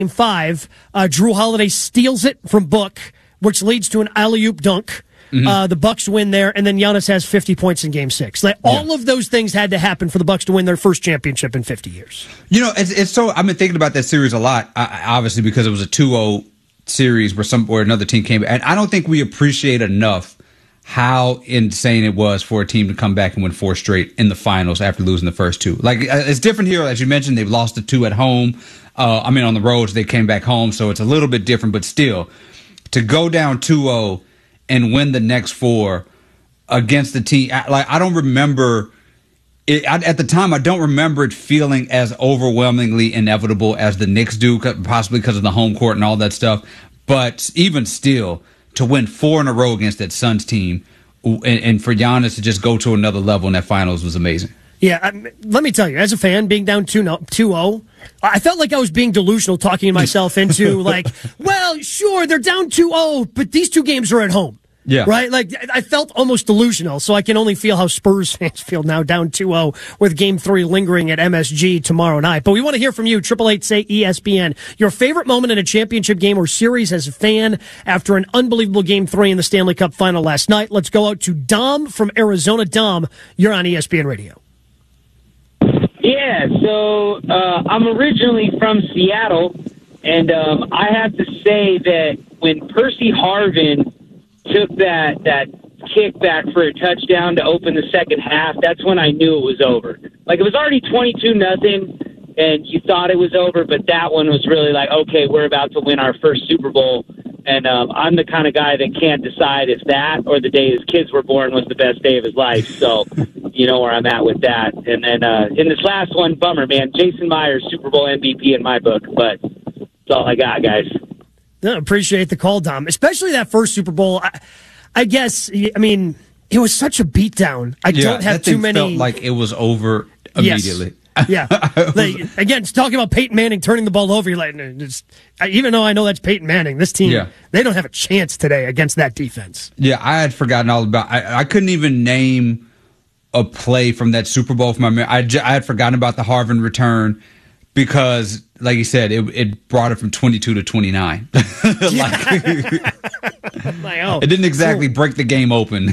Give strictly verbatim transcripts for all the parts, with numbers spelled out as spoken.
game five, uh, Drew Holiday steals it from Book, which leads to an alley-oop dunk. Mm-hmm. Uh, the Bucks win there, and then Giannis has fifty points in Game Six. Like, all yeah. of those things had to happen for the Bucks to win their first championship in fifty years. You know, it's, it's so. I've been thinking about that series a lot. I, obviously, because it was a two oh series where some or another team came, and I don't think we appreciate enough how insane it was for a team to come back and win four straight in the finals after losing the first two. Like, it's different here, as you mentioned. They've lost the two at home. Uh, I mean, on the roads, they came back home, so it's a little bit different. But still, to go down two oh and win the next four against the team. Like, I don't remember it I, at the time. I don't remember it feeling as overwhelmingly inevitable as the Knicks do, possibly because of the home court and all that stuff. But even still, to win four in a row against that Suns team, and, and for Giannis to just go to another level in that finals was amazing. Yeah, I, let me tell you, as a fan, being down two oh, I felt like I was being delusional, talking myself into, like, well, sure, they're down two oh, but these two games are at home. Yeah. Right? Like, I felt almost delusional, so I can only feel how Spurs fans feel now, down two oh, with Game three lingering at M S G tomorrow night. But we want to hear from you, eight eight eight, say E S P N. Your favorite moment in a championship game or series as a fan after an unbelievable Game three in the Stanley Cup final last night. Let's go out to Dom from Arizona. Dom, you're on E S P N Radio. Yeah, so uh, I'm originally from Seattle, and um, I have to say that when Percy Harvin took that that kick back for a touchdown to open the second half, that's when I knew it was over. Like, it was already twenty-two nothing, and you thought it was over, but that one was really like, okay, we're about to win our first Super Bowl. And um, I'm the kind of guy that can't decide if that or the day his kids were born was the best day of his life. So you know where I'm at with that. And then uh, in this last one, bummer, man. Jason Myers, Super Bowl M V P in my book, but that's all I got, guys. No, appreciate the call, Dom. Especially that first Super Bowl. I, I guess, I mean, it was such a beatdown. I yeah, don't have that too thing many. Felt like it was over immediately. Yes. Yeah. Like, again, talking about Peyton Manning turning the ball over, you're like, just, even though I know that's Peyton Manning, this team, yeah. they don't have a chance today against that defense. Yeah, I had forgotten all about I, I couldn't even name a play from that Super Bowl from my memory. I, I had forgotten about the Harvin return because, like you said, it, it brought it from twenty-two to twenty-nine. like, like, oh, it didn't exactly cool. break the game open.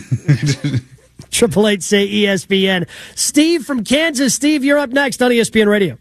Triple eight say E S P N. Steve from Kansas. Steve, you're up next on E S P N Radio.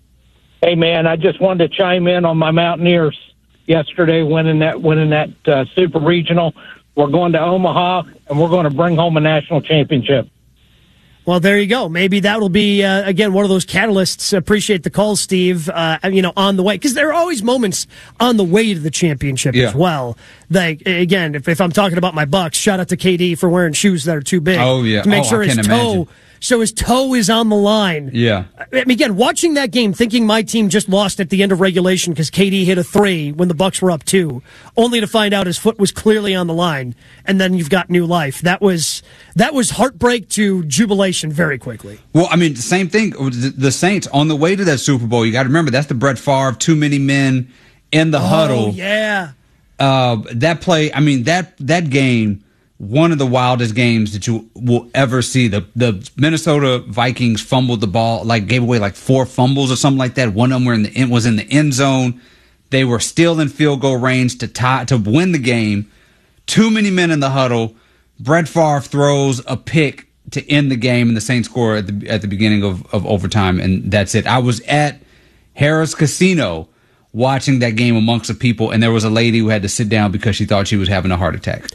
Hey man, I just wanted to chime in on my Mountaineers yesterday winning that winning that uh, Super Regional. We're going to Omaha and we're going to bring home a national championship. Well, there you go. Maybe that will be, uh, again, one of those catalysts. Appreciate the call, Steve, uh, you know, on the way. Because there are always moments on the way to the championship yeah. as well. Like, again, if, if I'm talking about my Bucks, shout out to K D for wearing shoes that are too big. Oh, yeah. To make oh, sure I his can't toe... imagine. So his toe is on the line. Yeah. I mean, again, watching that game, thinking my team just lost at the end of regulation because K D hit a three when the Bucks were up two, only to find out his foot was clearly on the line, and then you've got new life. That was that was heartbreak to jubilation very quickly. Well, I mean, the same thing. The Saints on the way to that Super Bowl. You got to remember that's the Brett Favre too many men in the oh, huddle. Yeah. Uh, that play. I mean that that game. One of the wildest games that you will ever see. The the Minnesota Vikings fumbled the ball, like gave away like four fumbles or something like that. One of them were in the was in the end zone. They were still in field goal range to tie to win the game. Too many men in the huddle. Brett Favre throws a pick to end the game, and the Saints score at the at the beginning of, of overtime, and that's it. I was at Harrah's Casino watching that game amongst the people, and there was a lady who had to sit down because she thought she was having a heart attack.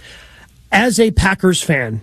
As a Packers fan,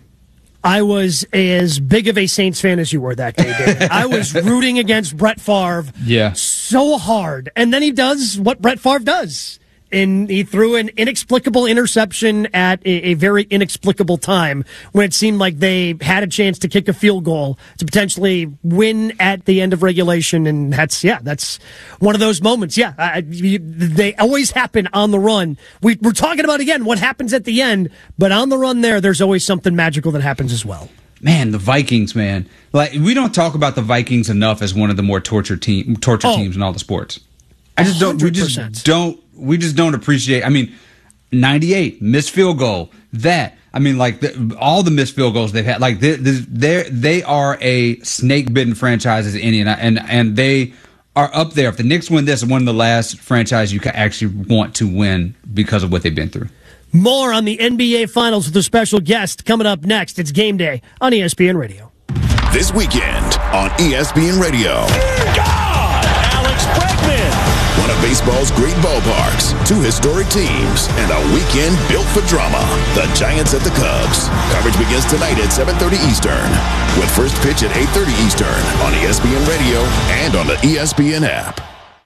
I was as big of a Saints fan as you were that day, David. I was rooting against Brett Favre yeah. so hard. And then he does what Brett Favre does. And he threw an inexplicable interception at a, a very inexplicable time when it seemed like they had a chance to kick a field goal to potentially win at the end of regulation. And that's, yeah, that's one of those moments. Yeah, I, you, they always happen on the run. We, we're talking about, again, what happens at the end, but on the run there, there's always something magical that happens as well. Man, the Vikings, man. Like, we don't talk about the Vikings enough as one of the more torture team, torture oh, teams in all the sports. I just don't, we just don't, we just don't appreciate. I mean, ninety-eight missed field goal. That I mean, like the, all the missed field goals they've had. Like they they they are a snake bitten franchise as any, and and and they are up there. If the Knicks win this, one of the last franchise you can actually want to win because of what they've been through. More on the N B A Finals with a special guest coming up next. It's Game Day on E S P N Radio. This weekend on E S P N Radio. God! Alex Bregman! One of baseball's great ballparks, two historic teams, and a weekend built for drama. The Giants at the Cubs. Coverage begins tonight at seven thirty Eastern, with first pitch at eight thirty Eastern on E S P N Radio and on the E S P N app.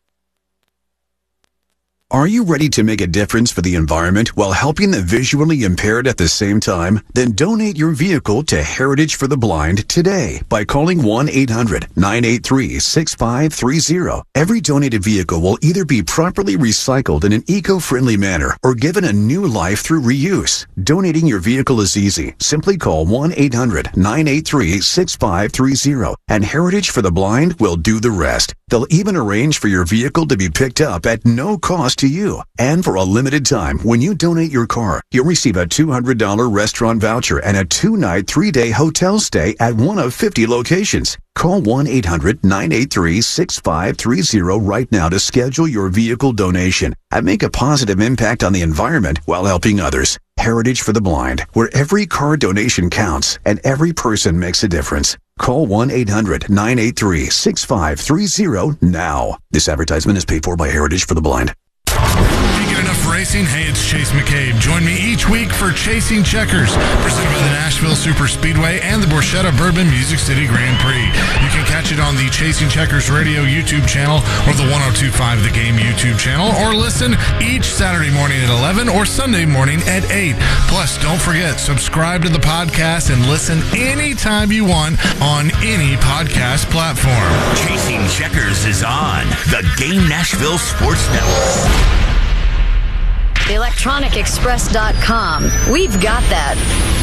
Are you ready to make a difference for the environment while helping the visually impaired at the same time? Then donate your vehicle to Heritage for the Blind today by calling one eight hundred nine eight three six five three zero. Every donated vehicle will either be properly recycled in an eco-friendly manner or given a new life through reuse. Donating your vehicle is easy. Simply call one eight hundred nine eight three six five three zero and Heritage for the Blind will do the rest. They'll even arrange for your vehicle to be picked up at no cost to you. And for a limited time, when you donate your car, you'll receive a two hundred dollars restaurant voucher and a two-night, three-day hotel stay at one of fifty locations. Call one eight hundred nine eight three six five three zero right now to schedule your vehicle donation and make a positive impact on the environment while helping others. Heritage for the Blind, where every car donation counts and every person makes a difference. Call one eight hundred nine eight three six five three zero now. This advertisement is paid for by Heritage for the Blind. Can't get enough racing? Hey, it's Chase McCabe. Join me each week for Chasing Checkers, presented by the Nashville Super Speedway and the Borchetta Bourbon Music City Grand Prix. You can catch it on the Chasing Checkers Radio YouTube channel or the one oh two point five The Game YouTube channel, or listen each Saturday morning at eleven or Sunday morning at eight. Plus, don't forget, subscribe to the podcast and listen anytime you want on any podcast platform. Chasing Checkers is on the Game Nashville Sports Network. electronic express dot com. We've got that.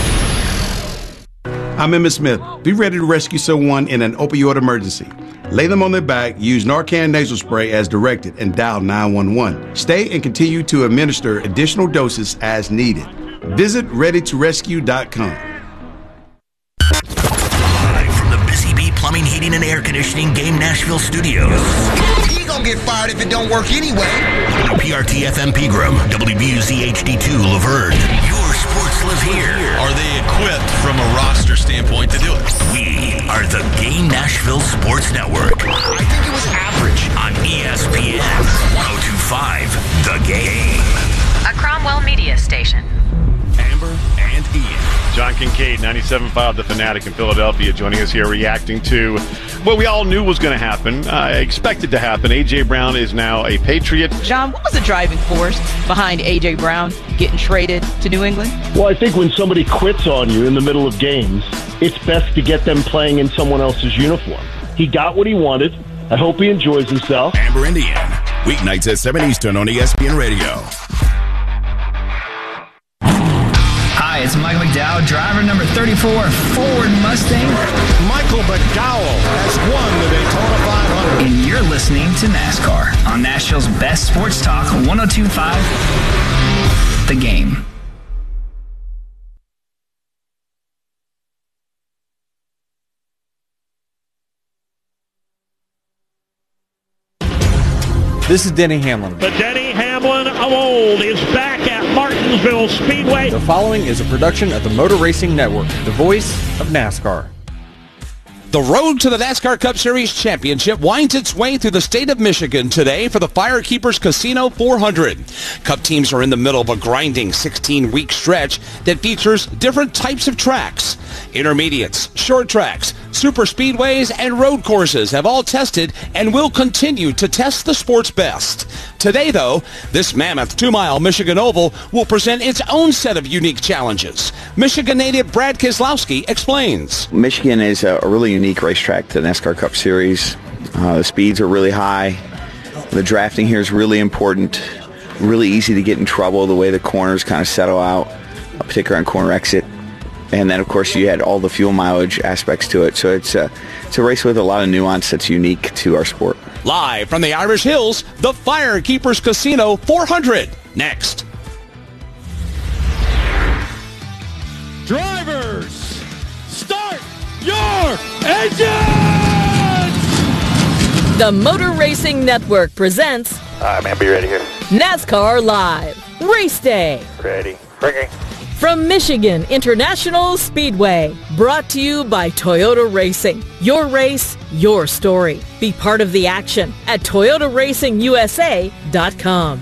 I'm Emmett Smith. Be ready to rescue someone in an opioid emergency. Lay them on their back, use Narcan nasal spray as directed, and dial nine one one. Stay and continue to administer additional doses as needed. Visit ready to rescue dot com. Live from the Busy Bee Plumbing, Heating, and Air Conditioning Game Nashville Studios. He gonna get fired if it don't work anyway. W P R T F M Pegram, W B U Z H D two Laverne. Your sports live here. Are they equipped from a roster standpoint to do it? We are the Game Nashville Sports Network. I think it was average. On E S P N one oh two point five The Game. A Cromwell Media Station. Amber and Ian. John Kincaid, ninety-seven point five The Fanatic in Philadelphia, joining us here, reacting to what we all knew was going to happen, uh, expected to happen. A J. Brown is now a Patriot. John, what was the driving force behind A J. Brown getting traded to New England? Well, I think when somebody quits on you in the middle of games, it's best to get them playing in someone else's uniform. He got what he wanted. I hope he enjoys himself. Amber and Ian, weeknights at seven Eastern on E S P N Radio. Hi, it's Michael McDowell, driver number thirty-four, Ford Mustang. Michael McDowell has won the Daytona five hundred. And you're listening to NASCAR on Nashville's best sports talk, one oh two point five The Game. This is Denny Hamlin. The Denny Hamlin of old is back at Martinsville Speedway. The following is a production of the Motor Racing Network, the voice of NASCAR. The road to the NASCAR Cup Series Championship winds its way through the state of Michigan today for the Firekeepers Casino four hundred. Cup teams are in the middle of a grinding sixteen-week stretch that features different types of tracks. Intermediates, short tracks, super speedways, and road courses have all tested and will continue to test the sport's best. Today, though, this mammoth two-mile Michigan Oval will present its own set of unique challenges. Michigan native Brad Keselowski explains. Michigan is a really unique racetrack to the NASCAR Cup Series. Uh, the speeds are really high. The drafting here is really important. Really easy to get in trouble the way the corners kind of settle out, particularly on corner exit. And then, of course, you had all the fuel mileage aspects to it. So it's a, it's a race with a lot of nuance that's unique to our sport. Live from the Irish Hills, the Firekeepers Casino four hundred. Next. Drivers, start your engines! The Motor Racing Network presents All right, man, be ready here. NASCAR Live Race Day. Ready. Ringing. From Michigan International Speedway. Brought to you by Toyota Racing. Your race, your story. Be part of the action at Toyota Racing U S A dot com.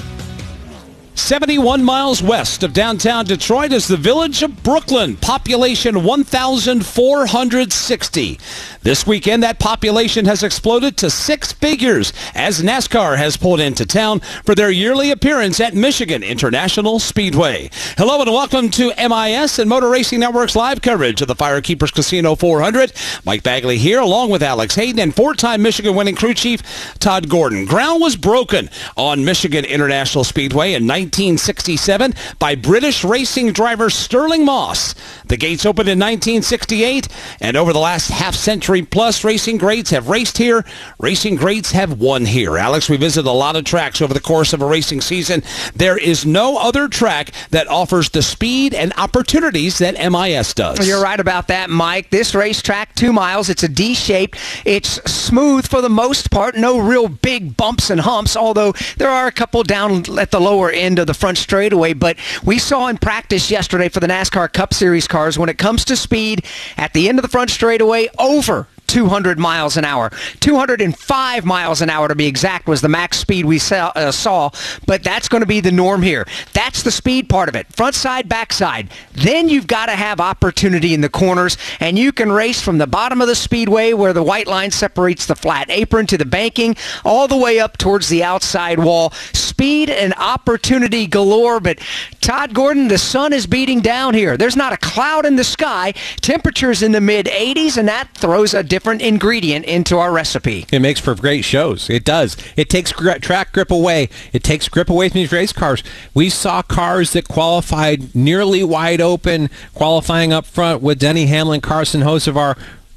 seventy-one miles west of downtown Detroit is the village of Brooklyn, population one thousand four hundred sixty. This weekend, that population has exploded to six figures as NASCAR has pulled into town for their yearly appearance at Michigan International Speedway. Hello and welcome to M I S and Motor Racing Network's live coverage of the Firekeepers Casino four hundred. Mike Bagley here along with Alex Hayden and four-time Michigan winning crew chief Todd Gordon. Ground was broken on Michigan International Speedway in nineteen sixty-seven by British racing driver Stirling Moss. The gates opened in nineteen sixty-eight, and over the last half century plus, racing greats have raced here. Racing greats have won here. Alex, we visited a lot of tracks over the course of a racing season. There is no other track that offers the speed and opportunities that M I S does. You're right about that, Mike. This racetrack, two miles, it's a D-shaped. It's smooth for the most part. No real big bumps and humps, although there are a couple down at the lower end of the front straightaway. But we saw in practice yesterday for the NASCAR Cup Series cars, when it comes to speed, at the end of the front straightaway, over two hundred miles an hour. two hundred five miles an hour to be exact was the max speed we saw, uh, saw, but that's going to be the norm here. That's the speed part of it. Front side, back side. Then you've got to have opportunity in the corners, and you can race from the bottom of the speedway where the white line separates the flat apron to the banking, all the way up towards the outside wall. Speed and opportunity galore, but Todd Gordon, the sun is beating down here. There's not a cloud in the sky. Temperatures in the mid eighties, and that throws a different ingredient into our recipe. It makes for great shows. It does. It takes gr- track grip away. It takes grip away from these race cars. We saw cars that qualified nearly wide open, qualifying up front with Denny Hamlin, Carson Hocevar,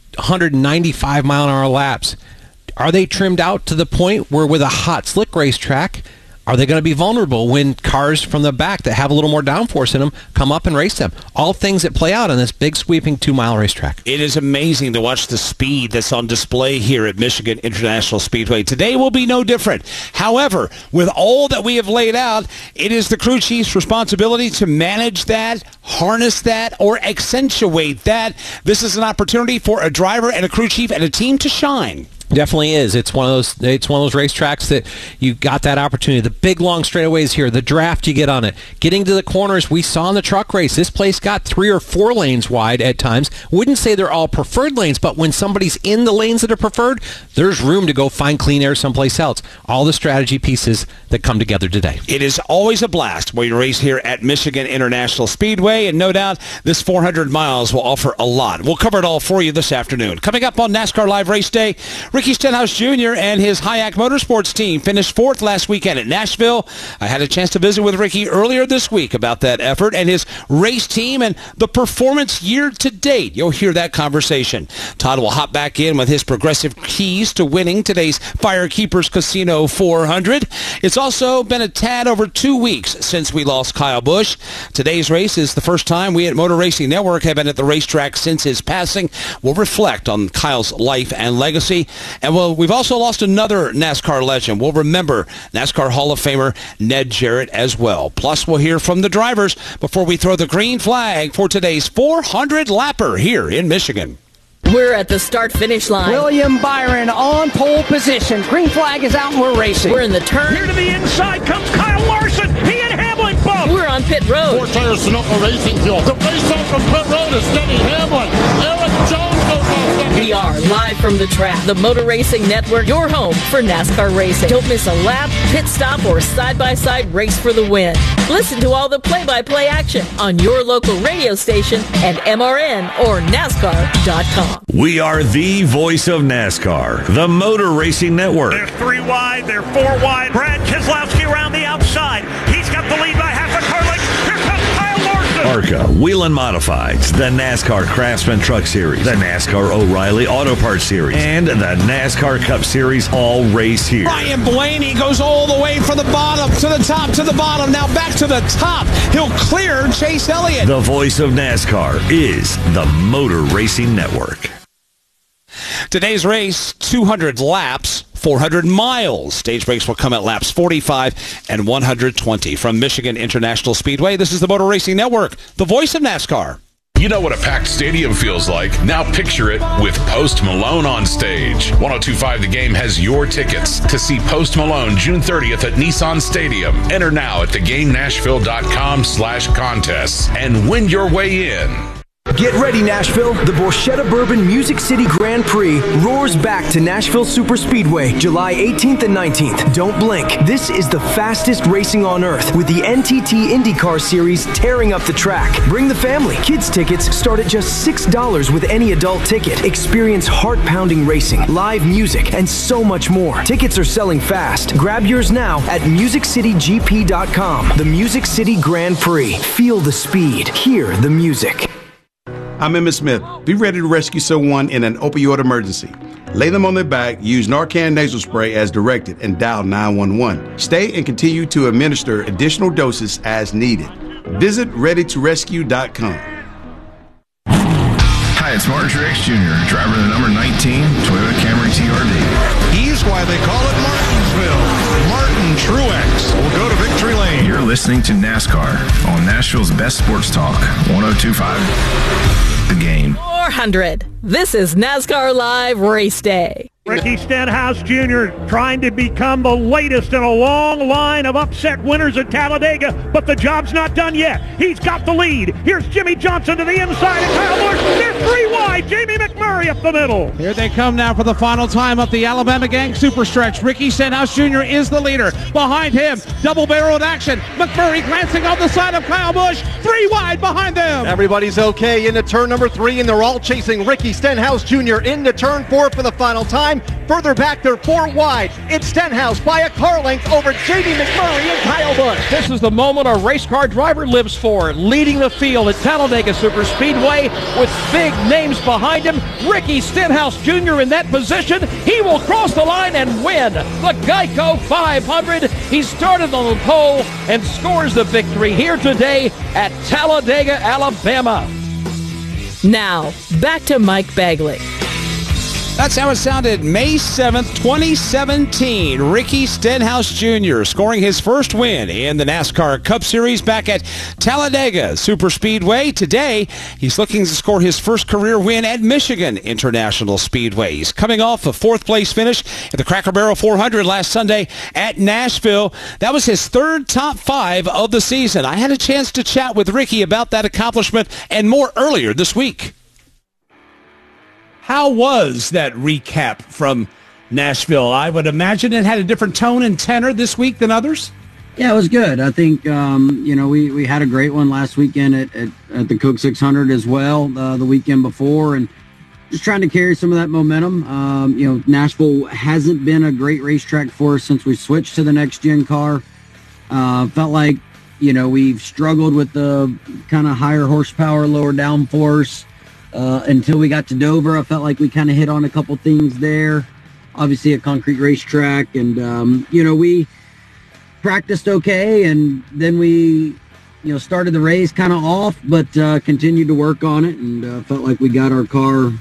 one ninety-five mile an hour laps. Are they trimmed out to the point where with a hot, slick racetrack, are they going to be vulnerable when cars from the back that have a little more downforce in them come up and race them? All things that play out on this big, sweeping two-mile racetrack. It is amazing to watch the speed that's on display here at Michigan International Speedway. Today will be no different. However, with all that we have laid out, it is the crew chief's responsibility to manage that, harness that, or accentuate that. This is an opportunity for a driver and a crew chief and a team to shine. Definitely is. It's one of those. It's one of those racetracks that you got that opportunity. The big long straightaways here, the draft you get on it, getting to the corners. We saw in the truck race, this place got three or four lanes wide at times. Wouldn't say they're all preferred lanes, but when somebody's in the lanes that are preferred, there's room to go find clean air someplace else. All the strategy pieces that come together today. It is always a blast when you race here at Michigan International Speedway, and no doubt this four hundred miles will offer a lot. We'll cover it all for you this afternoon. Coming up on NASCAR Live Race Day, Ricky Stenhouse Junior and his Hayek Motorsports team finished fourth last weekend at Nashville. I had a chance to visit with Ricky earlier this week about that effort and his race team and the performance year to date. You'll hear that conversation. Todd will hop back in with his progressive keys to winning today's Firekeepers Casino four hundred. It's also been a tad over two weeks since we lost Kyle Busch. Today's race is the first time we at Motor Racing Network have been at the racetrack since his passing. We'll reflect on Kyle's life and legacy, and we'll we've also lost another NASCAR legend. We'll remember NASCAR Hall of Famer Ned Jarrett as well. Plus, we'll hear from the drivers before we throw the green flag for today's four hundred lapper here in Michigan. We're at the start-finish line. William Byron on pole position. Green flag is out and we're racing. We're in the turn. Here to the inside comes Kyle Larson. He and Hamlin bump. We're on pit road. Four tires Sunoco Racing Fuel. The race out from pit road is Denny Hamlin. Eric Jones goes off second. We are live from the track. The Motor Racing Network, your home for NASCAR racing. Don't miss a lap, pit stop, or side-by-side race for the win. Listen to all the play-by-play action on your local radio station at M R N or NASCAR dot com. We are the voice of NASCAR, the Motor Racing Network. They're three wide, they're four wide. Brad Keselowski around the outside. He's got the lead by half a car length. Here comes Kyle Larson. ARCA Whelen Modifieds, the NASCAR Craftsman Truck Series, the NASCAR O'Reilly Auto Parts Series, and the NASCAR Cup Series all race here. Ryan Blaney goes all the way from the bottom to the top to the bottom. Now back to the top. He'll clear Chase Elliott. The voice of NASCAR is the Motor Racing Network. Today's race, two hundred laps, four hundred miles. Stage breaks will come at laps forty-five and one hundred twenty. From Michigan International Speedway, this is the Motor Racing Network, the voice of NASCAR. You know what a packed stadium feels like. Now picture it with Post Malone on stage. one oh two point five The Game has your tickets to see Post Malone June thirtieth at Nissan Stadium. Enter now at theGameNashville.com slash contests and win your way in. Get ready, Nashville. The Borchetta Bourbon Music City Grand Prix roars back to Nashville Superspeedway July eighteenth and nineteenth. Don't blink. This is the fastest racing on earth with the N T T IndyCar Series tearing up the track. Bring the family. Kids tickets start at just six dollars with any adult ticket. Experience heart-pounding racing, live music, and so much more. Tickets are selling fast. Grab yours now at music city g p dot com. The Music City Grand Prix. Feel the speed. Hear the music. I'm Emmett Smith. Be ready to rescue someone in an opioid emergency. Lay them on their back, use Narcan nasal spray as directed, and dial nine one one. Stay and continue to administer additional doses as needed. Visit ready to rescue dot com. Hi, it's Martin Truex Junior, driver of the number nineteen Toyota Camry T R D. He's why they call it Martinsville. Martin Truex will go to victory lane. You're listening to NASCAR on Nashville's best sports talk, one oh two point five The Game. four hundred. This is NASCAR Live Race Day. Ricky Stenhouse Junior trying to become the latest in a long line of upset winners at Talladega, but the job's not done yet. He's got the lead. Here's Jimmy Johnson to the inside of Kyle Busch. They're three wide. Jamie McMurray up the middle. Here they come now for the final time up the Alabama Gang Super Stretch. Ricky Stenhouse Junior is the leader. Behind him, double-barreled action. McMurray glancing on the side of Kyle Busch. Three wide behind them. Everybody's okay into turn number three, and they're all chasing Ricky Stenhouse Junior into turn four for the final time. Further back, they're four wide. It's Stenhouse by a car length over J D McMurray and Kyle Busch. This is the moment a race car driver lives for, leading the field at Talladega Superspeedway with big names behind him. Ricky Stenhouse Junior in that position. He will cross the line and win the Geico five hundred. He started on the pole and scores the victory here today at Talladega, Alabama. Now, back to Mike Bagley. That's how it sounded May seventh, twenty seventeen. Ricky Stenhouse Junior scoring his first win in the NASCAR Cup Series back at Talladega Superspeedway. Today, he's looking to score his first career win at Michigan International Speedway. He's coming off a fourth place finish at the Cracker Barrel four hundred last Sunday at Nashville. That was his third top five of the season. I had a chance to chat with Ricky about that accomplishment and more earlier this week. How was that recap from Nashville? I would imagine it had a different tone and tenor this week than others. Yeah, it was good. I think, um, you know, we, we had a great one last weekend at, at, at the Coke six hundred as well, uh, the weekend before, and just trying to carry some of that momentum. Um, you know, Nashville hasn't been a great racetrack for us since we switched to the next-gen car. Uh, felt like, you know, we've struggled with the kind of higher horsepower, lower downforce. Uh, until we got to Dover, I felt like we kind of hit on a couple things there. Obviously, a concrete racetrack, and um, you know, we practiced okay, and then we, you know, started the race kind of off, but uh, continued to work on it, and uh, felt like we got our car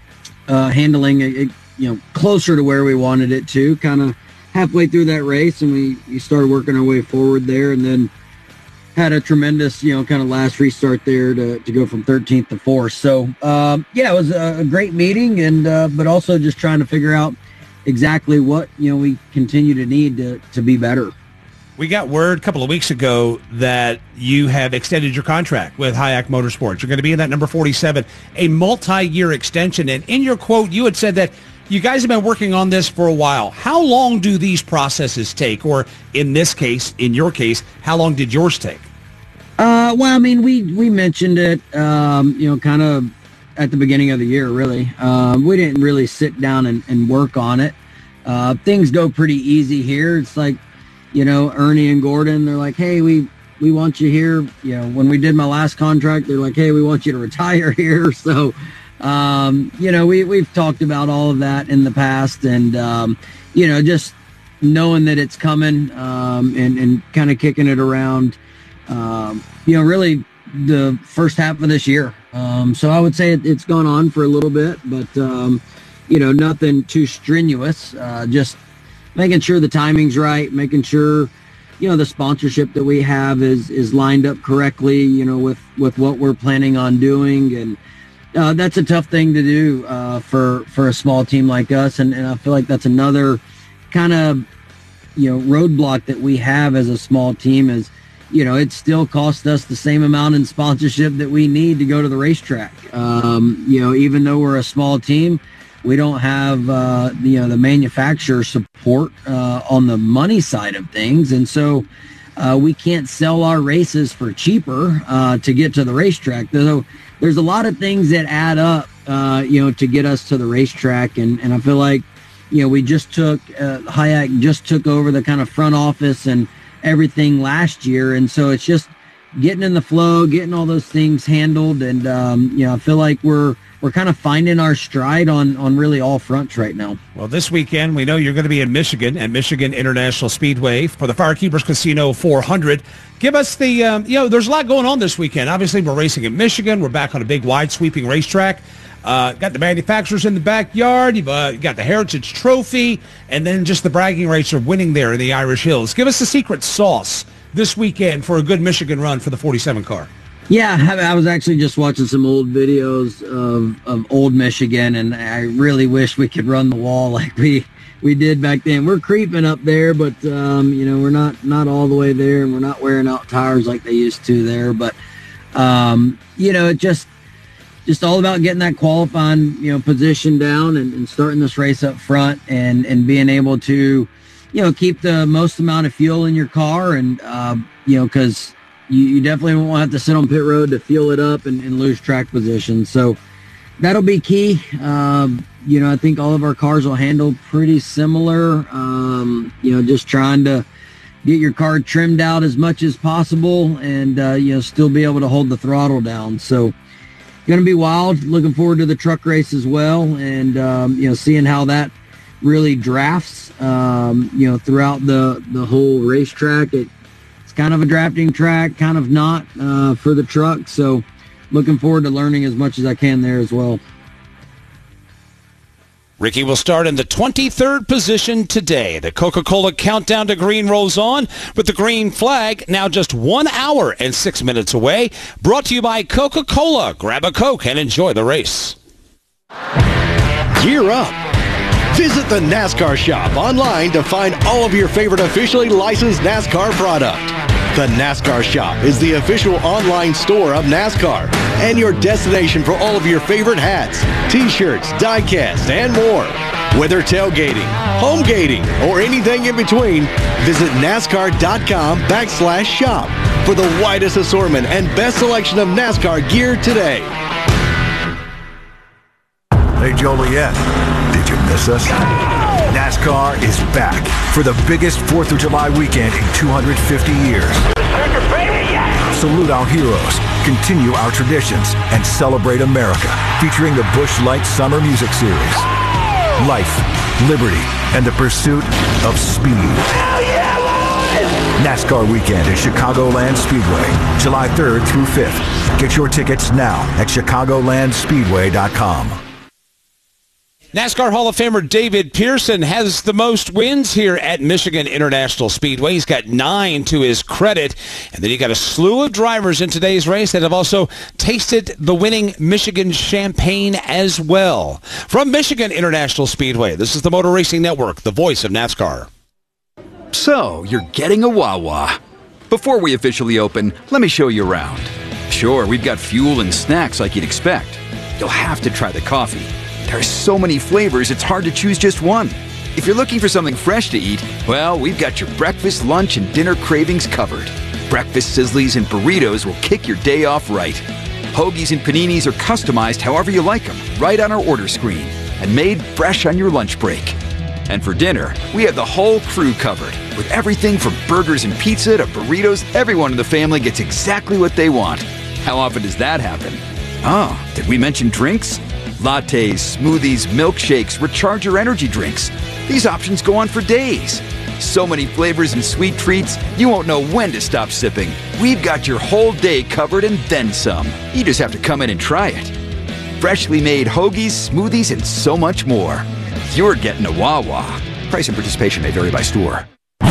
uh, handling it, you know, closer to where we wanted it to. Kind of halfway through that race, and we, we started working our way forward there, and then had a tremendous, you know, kind of last restart there to, to go from thirteenth to fourth. So, um, yeah, it was a, a great meeting, and uh, but also just trying to figure out exactly what, you know, we continue to need to, to be better. We got word a couple of weeks ago that you have extended your contract with Hayek Motorsports. You're going to be in that number forty-seven, a multi-year extension. And in your quote, you had said that you guys have been working on this for a while. How long do these processes take? Or in this case, in your case, how long did yours take? Uh, well, I mean, we, we mentioned it, um, you know, kind of at the beginning of the year, really. Um, we didn't really sit down and, and work on it. Uh, things go pretty easy here. It's like, you know, Ernie and Gordon, they're like, hey, we, we want you here. You know, when we did my last contract, they're like, hey, we want you to retire here. So, um, you know, we, we've talked about all of that in the past, and, um, you know, just knowing that it's coming, um, and, and kind of kicking it around. Um, you know, really the first half of this year. Um, so I would say it, it's gone on for a little bit, but, um, you know, nothing too strenuous, uh, just making sure the timing's right, making sure, you know, the sponsorship that we have is is lined up correctly, you know, with, with what we're planning on doing. And uh, that's a tough thing to do uh, for, for a small team like us. And, and I feel like that's another kind of, you know, roadblock that we have as a small team is, you know, it still costs us the same amount in sponsorship that we need to go to the racetrack. Um, you know, even though we're a small team, we don't have, uh, you know, the manufacturer support uh, on the money side of things. And so uh, we can't sell our races for cheaper uh, to get to the racetrack. So there's a lot of things that add up, uh, you know, to get us to the racetrack. And, and I feel like, you know, we just took, uh, Hayek just took over the kind of front office and everything last year. And so it's just getting in the flow, getting all those things handled. And, um, you know, I feel like we're, we're kind of finding our stride on, on really all fronts right now. Well, this weekend, we know you're going to be in Michigan at Michigan International Speedway for the Firekeepers Casino four hundred. Give us the, um, you know, there's a lot going on this weekend. Obviously, we're racing in Michigan. We're back on a big, wide sweeping racetrack. Uh, got the manufacturers in the backyard. You've uh, got the Heritage Trophy, and then just the bragging rights of winning there in the Irish Hills. Give us the secret sauce this weekend for a good Michigan run for the forty-seven car. Yeah, I was actually just watching some old videos of, of old Michigan, and I really wish we could run the wall like we we did back then. We're creeping up there, but um, you know, we're not not all the way there, and we're not wearing out tires like they used to there. But um, you know, it just. Just all about getting that qualifying, you know, position down and, and starting this race up front and, and being able to, you know, keep the most amount of fuel in your car. And, uh, you know, because you, you definitely won't have to sit on pit road to fuel it up and, and lose track position. So that'll be key. Um, you know, I think all of our cars will handle pretty similar. Um, you know, just trying to get your car trimmed out as much as possible and, uh, you know, still be able to hold the throttle down. So, going to be wild. Looking forward to the truck race as well, and um, you know, seeing how that really drafts. Um, you know, throughout the the whole racetrack, it, it's kind of a drafting track, kind of not uh, for the truck. So, looking forward to learning as much as I can there as well. Ricky will start in the twenty-third position today. The Coca-Cola countdown to green rolls on with the green flag now just one hour and six minutes away. Brought to you by Coca-Cola. Grab a Coke and enjoy the race. Gear up. Visit the NASCAR shop online to find all of your favorite officially licensed NASCAR product. The NASCAR Shop is the official online store of NASCAR and your destination for all of your favorite hats, t-shirts, die-cast, and more. Whether tailgating, home gating, or anything in between, visit NASCAR.com backslash shop for the widest assortment and best selection of NASCAR gear today. Hey, Joliet, did you miss us? NASCAR is back for the biggest fourth of July weekend in two hundred fifty years. Salute our heroes, continue our traditions, and celebrate America, featuring the Busch Light Summer Music Series. Life, liberty, and the pursuit of speed. NASCAR weekend at Chicagoland Speedway, July third through fifth. Get your tickets now at chicagoland speedway dot com. NASCAR Hall of Famer David Pearson has the most wins here at Michigan International Speedway. He's got nine to his credit. And then you got a slew of drivers in today's race that have also tasted the winning Michigan champagne as well. From Michigan International Speedway, this is the Motor Racing Network, the voice of NASCAR. So, you're getting a Wawa. Before we officially open, let me show you around. Sure, we've got fuel and snacks like you'd expect. You'll have to try the coffee. There are so many flavors, it's hard to choose just one. If you're looking for something fresh to eat, well, we've got your breakfast, lunch, and dinner cravings covered. Breakfast sizzlies and burritos will kick your day off right. Hoagies and paninis are customized however you like them, right on our order screen, and made fresh on your lunch break. And for dinner, we have the whole crew covered. With everything from burgers and pizza to burritos, everyone in the family gets exactly what they want. How often does that happen? Oh, did we mention drinks? Lattes, smoothies, milkshakes, Recharger energy drinks. These options go on for days. So many flavors and sweet treats, you won't know when to stop sipping. We've got your whole day covered and then some. You just have to come in and try it. Freshly made hoagies, smoothies, and so much more. You're getting a Wawa. Price and participation may vary by store.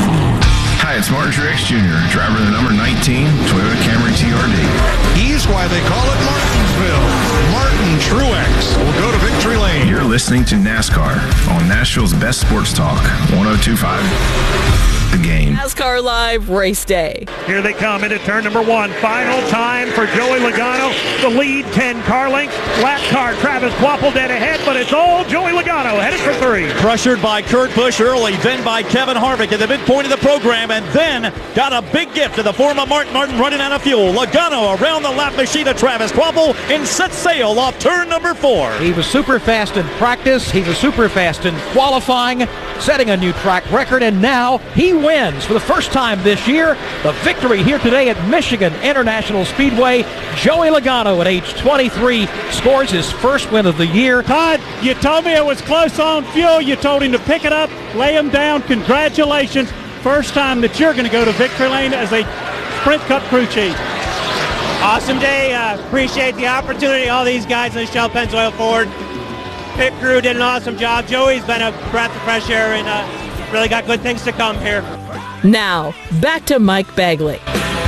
Hi, it's Martin Truex Junior, driver of the number nineteen Toyota Camry T R D. He's why they call it Martinsville. Martin Truex will go to victory lane. You're listening to NASCAR on Nashville's best sports talk, one oh two point five. The Game. NASCAR Live Race Day. Here they come into turn number one. Final time for Joey Logano. The lead, ten car lengths. Lap car, Travis Kvapil dead ahead, but it's all Joey Logano headed for three. Pressured by Kurt Busch early, then by Kevin Harvick at the midpoint of the program, and then got a big gift to the former Martin Martin running out of fuel. Logano around the lap machine of Travis Kvapil and set sail off turn number four. He was super fast in practice. He was super fast in qualifying, setting a new track record, and now he wins for the first time this year. The victory here today at Michigan International Speedway. Joey Logano at age twenty-three scores his first win of the year. Todd, you told me it was close on fuel. You told him to pick it up, lay him down. Congratulations. First time that you're going to go to victory lane as a Sprint Cup crew chief. Awesome day. Uh, appreciate the opportunity. All these guys in the Shell Pennzoil Ford pit crew did an awesome job. Joey's been a breath of fresh air and uh, really got good things to come here. Now, back to Mike Bagley.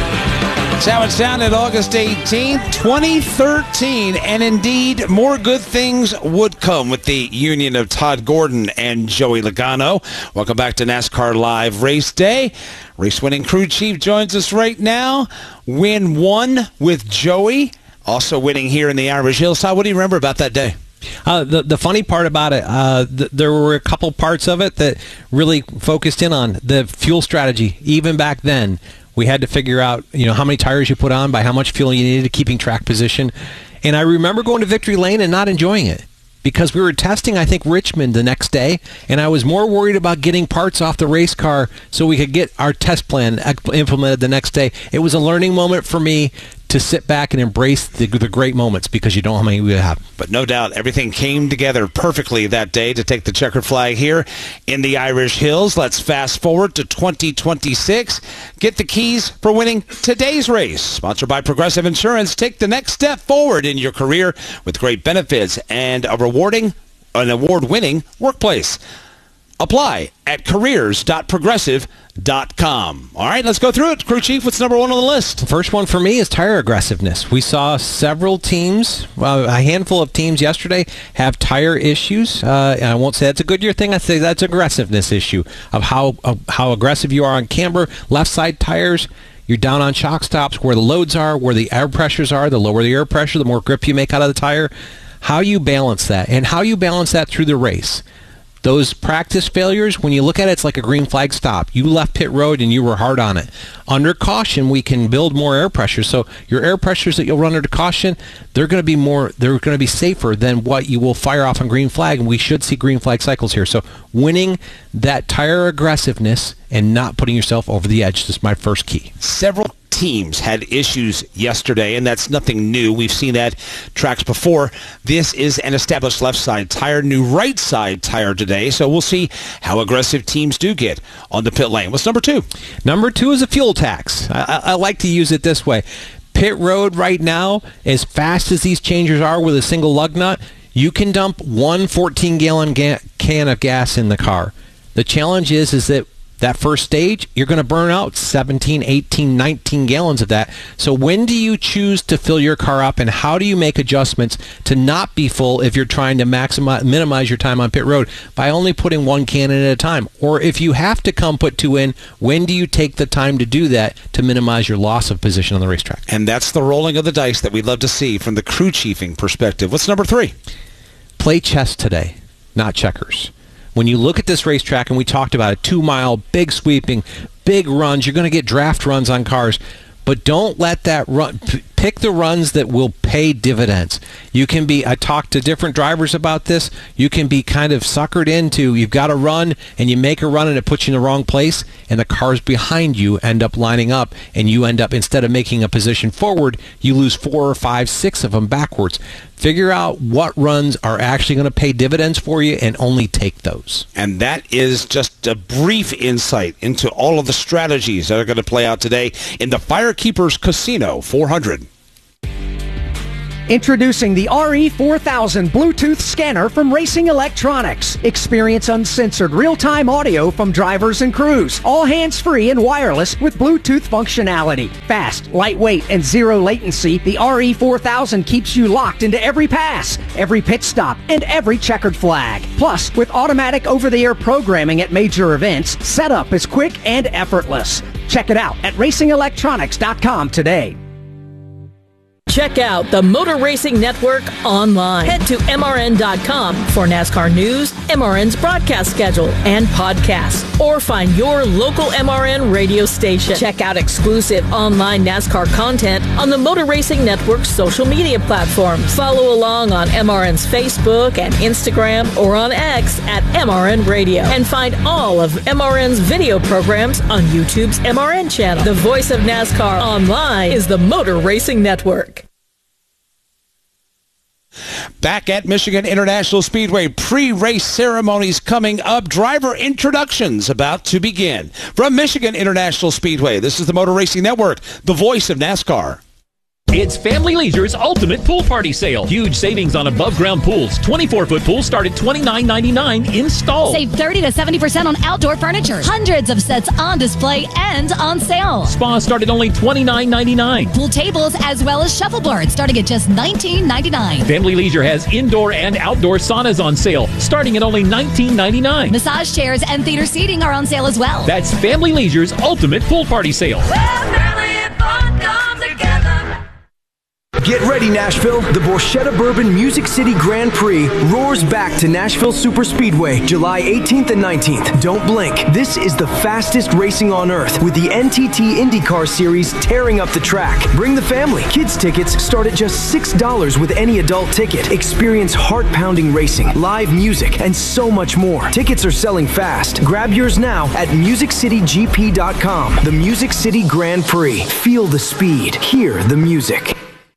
That's how it sounded August eighteenth, twenty thirteen. And indeed, more good things would come with the union of Todd Gordon and Joey Logano. Welcome back to NASCAR Live Race Day. Race-winning crew chief joins us right now. Win one with Joey. Also winning here in the Irish Hills. Todd, what do you remember about that day? Uh, the the funny part about it, uh, th- there were a couple parts of it that really focused in on the fuel strategy. Even back then, we had to figure out, you know, how many tires you put on by how much fuel you needed, keeping track position. And I remember going to victory lane and not enjoying it because we were testing, I think, Richmond the next day, and I was more worried about getting parts off the race car so we could get our test plan implemented the next day. It was a learning moment for me to sit back and embrace the, the great moments because you don't know how many we have. But no doubt, everything came together perfectly that day to take the checkered flag here in the Irish Hills. Let's fast forward to twenty twenty-six. Get the keys for winning today's race. Sponsored by Progressive Insurance. Take the next step forward in your career with great benefits and a rewarding, an award-winning workplace. Apply at careers dot progressive dot com. All right, let's go through it. Crew chief, what's number one on the list? The first one for me is tire aggressiveness. We saw several teams, well, a handful of teams yesterday have tire issues. Uh, and I won't say that's a Goodyear thing. I say that's aggressiveness issue of how of how aggressive you are on camber, left side tires. You're down on shock stops where the loads are, where the air pressures are. The lower the air pressure, the more grip you make out of the tire. How you balance that, and how you balance that through the race. Those practice failures, when you look at it, it's like a green flag stop. You left pit road and you were hard on it. Under caution, we can build more air pressure. So your air pressures that you'll run under caution, they're going to be more, they're going to be safer than what you will fire off on green flag. And we should see green flag cycles here. So winning that tire aggressiveness and not putting yourself over the edge is my first key. Several teams had issues yesterday, and that's nothing new. We've seen that tracks before. This is an established left side tire, new right side tire today, so we'll see how aggressive teams do get on the pit lane. What's number two? Number two is a fuel tax. I, I, I like to use it this way. Pit road right now, as fast as these changers are with a single lug nut, you can dump one fourteen-gallon ga- can of gas in the car. The challenge is, is that that first stage, you're going to burn out seventeen, eighteen, nineteen gallons of that. So when do you choose to fill your car up, and how do you make adjustments to not be full if you're trying to maximize, minimize your time on pit road by only putting one can in at a time? Or if you have to come put two in, when do you take the time to do that to minimize your loss of position on the racetrack? And that's the rolling of the dice that we'd love to see from the crew chiefing perspective. What's number three? Play chess today, not checkers. When you look at this racetrack, and we talked about it, two-mile, big sweeping, big runs, you're going to get draft runs on cars, but don't let that run. P- pick the runs that will pay dividends. You can be, I talked to different drivers about this, you can be kind of suckered into, you've got a run, and you make a run, and it puts you in the wrong place, and the cars behind you end up lining up, and you end up, instead of making a position forward, you lose four or five, six of them backwards. Figure out what runs are actually going to pay dividends for you and only take those. And that is just a brief insight into all of the strategies that are going to play out today in the Firekeepers Casino four hundred. Introducing the R E four thousand Bluetooth scanner from Racing Electronics. Experience uncensored real-time audio from drivers and crews. All hands-free and wireless with Bluetooth functionality. Fast, lightweight, and zero latency, the R E four thousand keeps you locked into every pass, every pit stop, and every checkered flag. Plus, with automatic over-the-air programming at major events, setup is quick and effortless. Check it out at racing electronics dot com today. Check out the Motor Racing Network online. Head to M R N dot com for NASCAR news, M R N's broadcast schedule, and podcasts. Or find your local M R N radio station. Check out exclusive online NASCAR content on the Motor Racing Network's social media platforms. Follow along on M R N's Facebook and Instagram or on X at M R N Radio. And find all of M R N's video programs on YouTube's M R N channel. The voice of NASCAR online is the Motor Racing Network. Back at Michigan International Speedway, pre-race ceremonies coming up. Driver introductions about to begin. From Michigan International Speedway, this is the Motor Racing Network, the voice of NASCAR. It's Family Leisure's Ultimate Pool Party Sale. Huge savings on above-ground pools. twenty-four foot pools start at twenty-nine ninety-nine installed. Save thirty to seventy percent on outdoor furniture. Hundreds of sets on display and on sale. Spas start at only twenty-nine ninety-nine. Pool tables as well as shuffleboards starting at just nineteen ninety-nine. Family Leisure has indoor and outdoor saunas on sale starting at only nineteen ninety-nine. Massage chairs and theater seating are on sale as well. That's Family Leisure's Ultimate Pool Party Sale. Well, family and fun come together. Get ready, Nashville. The Borchetta Bourbon Music City Grand Prix roars back to Nashville Super Speedway July eighteenth and nineteenth. Don't blink. This is the fastest racing on earth with the N T T IndyCar Series tearing up the track. Bring the family. Kids tickets start at just six dollars with any adult ticket. Experience heart-pounding racing, live music, and so much more. Tickets are selling fast. Grab yours now at music city g p dot com. The Music City Grand Prix. Feel the speed. Hear the music.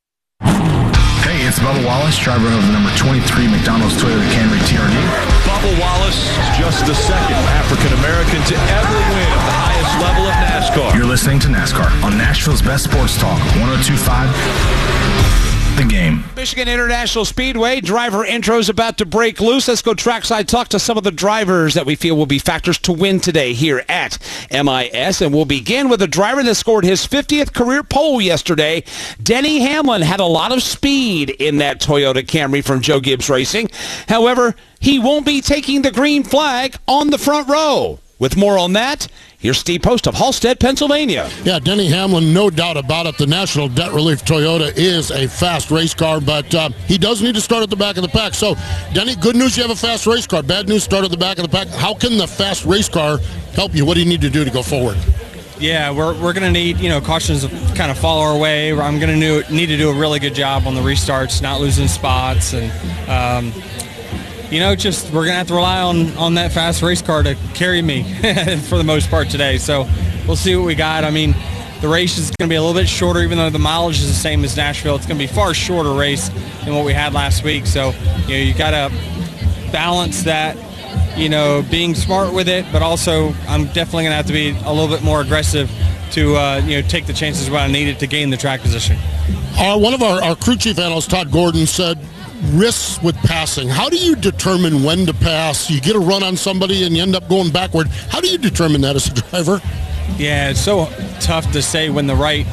It's Bubba Wallace, driver of the number twenty-three McDonald's Toyota Camry T R D. Bubba Wallace is just the second African-American to ever win at the highest level of NASCAR. You're listening to NASCAR on Nashville's Best Sports Talk, one oh two point five The Game. Michigan International Speedway, driver intros about to break loose. Let's go trackside, talk to some of the drivers that we feel will be factors to win today here at M I S. And we'll begin with a driver that scored his fiftieth career pole yesterday. Denny Hamlin had a lot of speed in that Toyota Camry from Joe Gibbs Racing. However, he won't be taking the green flag on the front row. With more on that, here's Steve Post of Halstead, Pennsylvania. Yeah, Denny Hamlin, no doubt about it. The National Debt Relief Toyota is a fast race car, but uh, he does need to start at the back of the pack. So, Denny, good news, you have a fast race car. Bad news, start at the back of the pack. How can the fast race car help you? What do you need to do to go forward? Yeah, we're, we're going to need, you know, cautions to kind of follow our way. I'm going to need to do a really good job on the restarts, not losing spots, and um, you know, just we're going to have to rely on, on that fast race car to carry me for the most part today. So we'll see what we got. I mean, the race is going to be a little bit shorter, even though the mileage is the same as Nashville. It's going to be a far shorter race than what we had last week. So, you know, you got to balance that, you know, being smart with it, but also I'm definitely going to have to be a little bit more aggressive to, uh, you know, take the chances when I needed to gain the track position. Uh, one of our, our crew chief analysts, Todd Gordon, said risks with passing. How do you determine when to pass? You get a run on somebody and you end up going backward. How do you determine that as a driver? Yeah, it's so tough to say when the right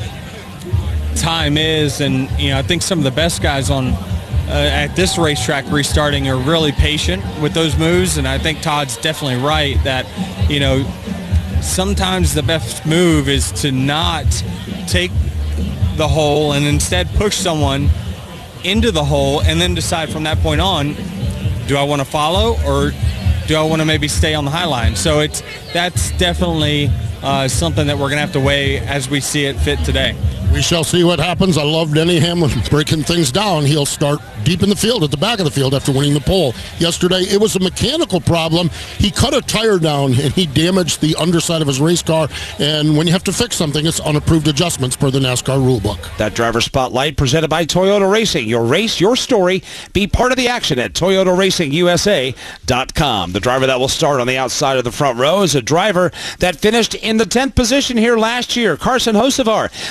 time is, and you know, I think some of the best guys on uh, at this racetrack restarting are really patient with those moves, and I think Todd's definitely right that, you know, sometimes the best move is to not take the hole and instead push someone into the hole and then decide from that point on, do I want to follow or do I want to maybe stay on the high line? So it's that's definitely uh, something that we're going to have to weigh as we see it fit today. We shall see what happens. I love Denny Hamlin breaking things down. He'll start deep in the field, at the back of the field after winning the pole. Yesterday, it was a mechanical problem. He cut a tire down, and he damaged the underside of his race car. And when you have to fix something, it's unapproved adjustments per the NASCAR rulebook. That driver spotlight presented by Toyota Racing. Your race, your story. Be part of the action at Toyota Racing U S A dot com. The driver that will start on the outside of the front row is a driver that finished in the tenth position here last year. Carson Hocevar led thirty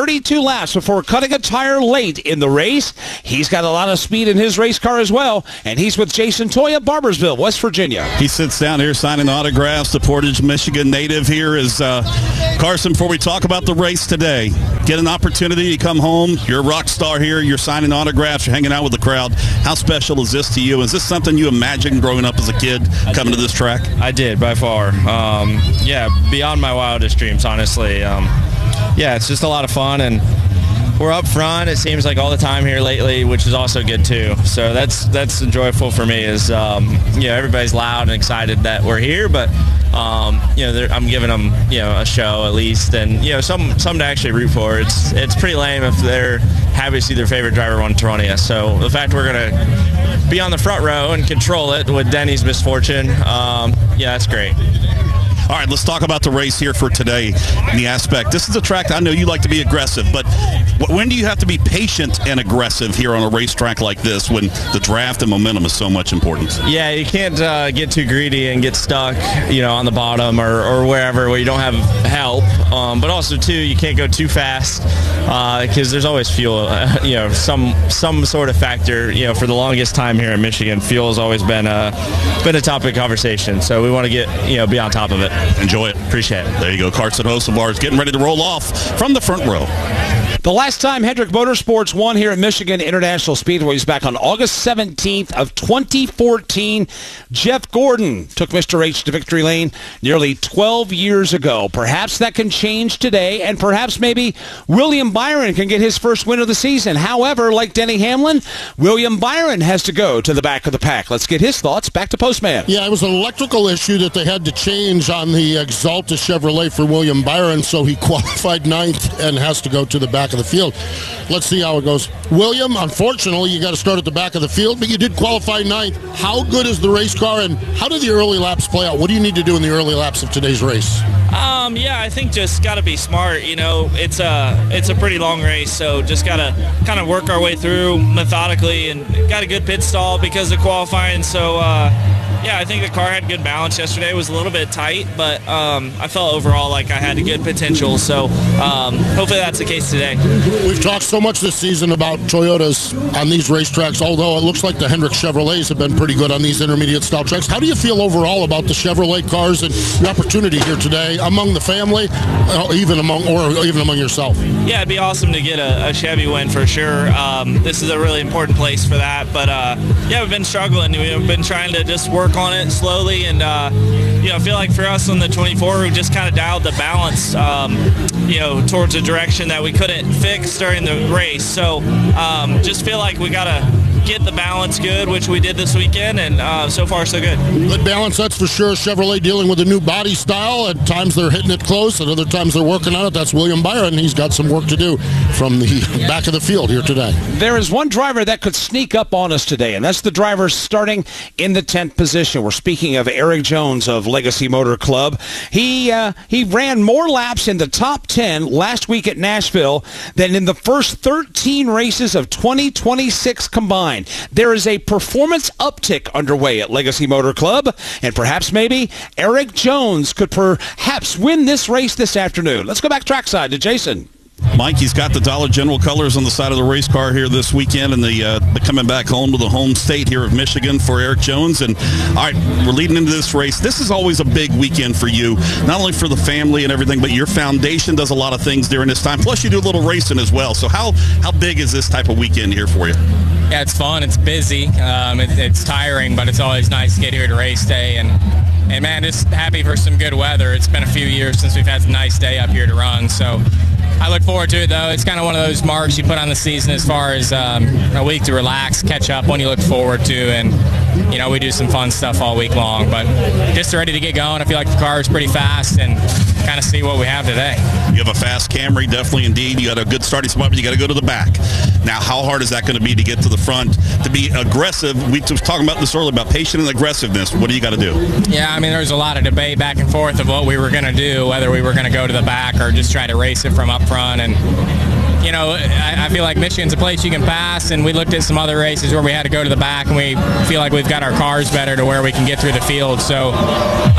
thirty-two laps before cutting a tire late in the race. He's got a lot of speed in his race car as well, and he's with Jason Toya, Barbersville, West Virginia. He sits down here signing autographs. The Portage, Michigan native here is uh, Carson. Before we talk about the race today, get an opportunity to come home. You're a rock star here. You're signing autographs. You're hanging out with the crowd. How special is this to you? Is this something you imagined growing up as a kid coming to this track? I did, by far. Um, yeah, beyond my wildest dreams, honestly. Um, yeah, it's just a lot of fun, and we're up front, it seems like, all the time here lately, which is also good too. So that's that's enjoyable for me. Is um, you know, everybody's loud and excited that we're here, but um, you know, I'm giving them, you know, a show at least, and you know, some some to actually root for. It's it's pretty lame if they're happy to see their favorite driver won Toronto. So the fact we're gonna be on the front row and control it with Denny's misfortune, um, yeah, that's great. All right, let's talk about the race here for today in the aspect. This is a track I know you like to be aggressive, but when do you have to be patient and aggressive here on a racetrack like this when the draft and momentum is so much important? Yeah, you can't uh, get too greedy and get stuck, you know, on the bottom or, or wherever where you don't have help. Um, but also, too, you can't go too fast because uh, there's always fuel, uh, you know, some some sort of factor. You know, for the longest time here in Michigan, fuel has always been a, been a topic of conversation. So we want to get, you know, be on top of it. Enjoy it. Appreciate it. There you go. Carson Hocevar is getting ready to roll off from the front row. The last time Hendrick Motorsports won here at Michigan International Speedway was back on August seventeenth of twenty fourteen. Jeff Gordon took Mister H to victory lane nearly twelve years ago. Perhaps that can change today, and perhaps maybe William Byron can get his first win of the season. However, like Denny Hamlin, William Byron has to go to the back of the pack. Let's get his thoughts. Back to Postman. Yeah, it was an electrical issue that they had to change on the Exalta Chevrolet for William Byron, so he qualified ninth and has to go to the back of the field. Let's see how it goes. William, unfortunately, you got to start at the back of the field, but you did qualify ninth. How good is the race car, and how did the early laps play out? What do you need to do in the early laps of today's race? Um, yeah, I think just got to be smart. You know, it's a it's a pretty long race, so just got to kind of work our way through methodically, and got a good pit stall because of qualifying. So, uh, yeah, I think the car had good balance yesterday. It was a little bit tight, but um, I felt overall like I had a good potential. So um, hopefully that's the case today. We've talked so much this season about Toyotas on these racetracks, although it looks like the Hendrick Chevrolets have been pretty good on these intermediate style tracks. How do you feel overall about the Chevrolet cars and the opportunity here today among the family, uh, even among or even among yourself? Yeah, it'd be awesome to get a, a Chevy win for sure. Um, this is a really important place for that. But uh, yeah, we've been struggling. We've been trying to just work on it slowly, and uh, you know, I feel like for us on the twenty-four, we just kind of dialed the balance, um, you know, towards a direction that we couldn't fix during the race. So um, just feel like we gotta get the balance good, which we did this weekend, and uh, so far so good. Good balance, that's for sure. Chevrolet dealing with a new body style. At times they're hitting it close, at other times they're working on it. That's William Byron. He's got some work to do from the back of the field here today. There is one driver that could sneak up on us today, and that's the driver starting in the tenth position. We're speaking of Eric Jones of Legacy Motor Club. He uh, he ran more laps in the top ten last week at Nashville than in the first thirteen races of twenty twenty-six combined. There is a performance uptick underway at Legacy Motor Club, and perhaps maybe Eric Jones could perhaps win this race this afternoon. Let's go back trackside to Jason. Mike, he's got the Dollar General colors on the side of the race car here this weekend, and the, uh, the coming back home to the home state here of Michigan for Eric Jones. And all right, we're leading into this race. This is always a big weekend for you, not only for the family and everything, but your foundation does a lot of things during this time. Plus, you do a little racing as well. So how how big is this type of weekend here for you? Yeah, it's fun. It's busy. Um, it, it's tiring, but it's always nice to get here to race day. And, and, man, just happy for some good weather. It's been a few years since we've had a nice day up here to run. So I look forward to it, though. It's kind of one of those marks you put on the season as far as um, a week to relax, catch up, one you look forward to. And, you know, we do some fun stuff all week long. But just ready to get going. I feel like the car is pretty fast and kind of see what we have today. You have a fast Camry, definitely indeed. You got a good starting spot, but you got to go to the back. Now, how hard is that going to be to get to the front, to be aggressive? We were talking about this earlier, about patient and aggressiveness. What do you got to do? Yeah, I mean, there was a lot of debate back and forth of what we were going to do, whether we were going to go to the back or just try to race it from up front. And, you know, I, I feel like Michigan's a place you can pass, and we looked at some other races where we had to go to the back, and we feel like we've got our cars better to where we can get through the field. So uh, I,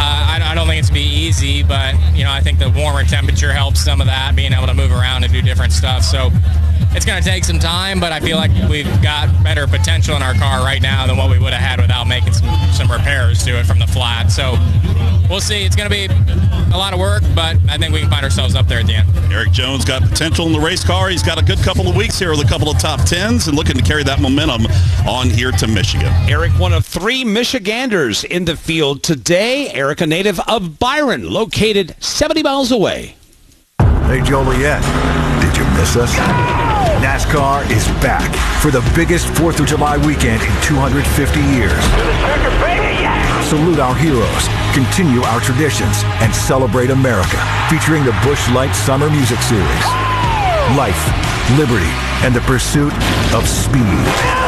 I don't think it's be easy, but you know, I think the warmer temperature helps some of that, being able to move around and do different stuff. So it's going to take some time, but I feel like we've got better potential in our car right now than what we would have had without making some, some repairs to it from the flat. So we'll see. It's going to be a lot of work, but I think we can find ourselves up there at the end. Erik Jones got potential in the race car. He's got a good couple of weeks here with a couple of top tens and looking to carry that momentum on here to Michigan. Erik, one of three Michiganders in the field today. Erik, a native of Byron, located seventy miles away. Hey, Joliet, did you miss us? NASCAR is back for the biggest fourth of July weekend in two hundred fifty years. Salute our heroes, continue our traditions, and celebrate America, featuring the Busch Light Summer Music Series. Life, liberty, and the pursuit of speed.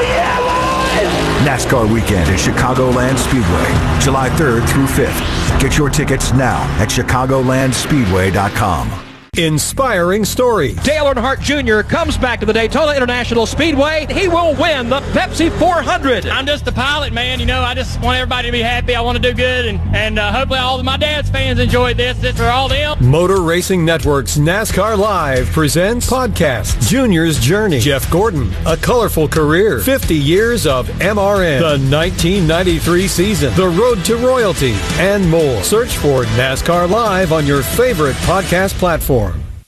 NASCAR weekend at Chicagoland Speedway, July third through fifth. Get your tickets now at chicagoland speedway dot com. Inspiring story. Dale Earnhardt Junior comes back to the Daytona International Speedway. He will win the Pepsi four hundred. I'm just a pilot, man. You know, I just want everybody to be happy. I want to do good, and, and uh, hopefully all of my dad's fans enjoyed this. This for all them. Motor Racing Network's NASCAR Live presents podcast Junior's Journey. Jeff Gordon, a colorful career, fifty years of M R N, the nineteen ninety-three season, the road to royalty, and more. Search for NASCAR Live on your favorite podcast platform.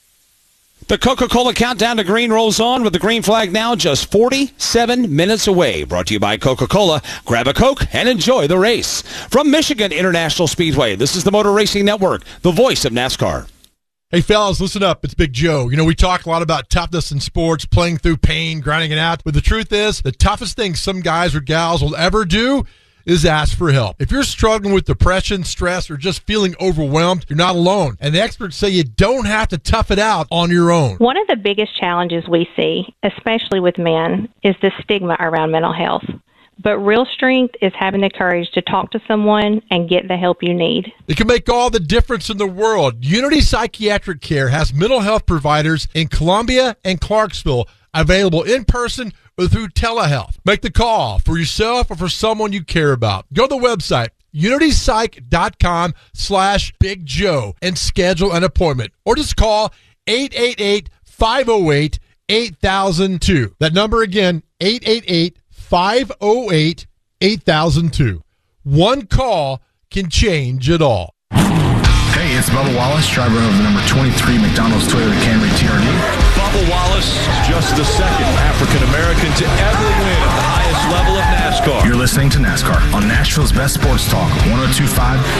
The Coca-Cola Countdown to Green rolls on with the green flag now just forty-seven minutes away. Brought to you by Coca-Cola. Grab a Coke and enjoy the race. From Michigan International Speedway, this is the Motor Racing Network, the voice of NASCAR. Hey, fellas, listen up. It's Big Joe. You know, we talk a lot about toughness in sports, playing through pain, grinding it out. But the truth is, the toughest thing some guys or gals will ever do is ask for help. If you're struggling with depression, stress, or just feeling overwhelmed, you're not alone. And the experts say you don't have to tough it out on your own. One of the biggest challenges we see, especially with men, is the stigma around mental health. But real strength is having the courage to talk to someone and get the help you need. It can make all the difference in the world. Unity Psychiatric Care has mental health providers in Columbia and Clarksville available in person or through telehealth. Make the call for yourself or for someone you care about. Go to the website, unitypsych.com slash Big Joe, and schedule an appointment. Or just call eight eight eight, five oh eight, eight thousand two. That number again, eight eight eight, five oh eight, eight thousand two. One call can change it all. Hey, it's Bubba Wallace, driver of the number twenty-three McDonald's Toyota Camry T R D. Bubba Wallace, just the second African-American to ever win at the highest level of NASCAR. You're listening to NASCAR on Nashville's best sports talk, one oh two point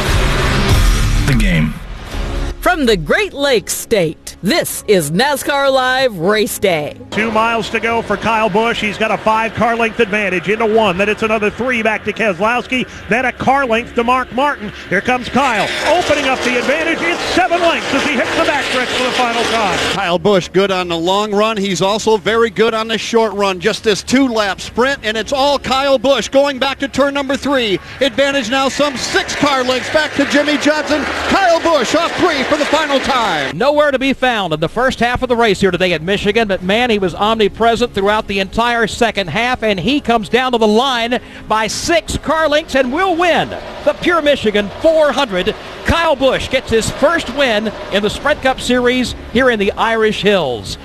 five, The Game. From the Great Lakes State, this is NASCAR Live Race Day. Two miles to go for Kyle Busch. He's got a five-car length advantage into one. Then it's another three back to Keselowski. Then a car length to Mark Martin. Here comes Kyle, opening up the advantage. It's seven lengths as he hits the backstretch for the final time. Kyle Busch good on the long run. He's also very good on the short run. Just this two-lap sprint, and it's all Kyle Busch going back to turn number three. Advantage now some six car lengths back to Jimmy Johnson. Kyle Busch off three for the final time. Nowhere to be found in the first half of the race here today at Michigan, but man, he was omnipresent throughout the entire second half, and he comes down to the line by six car lengths and will win the Pure Michigan four hundred. Kyle Busch gets his first win in the Sprint Cup Series here in the Irish Hills.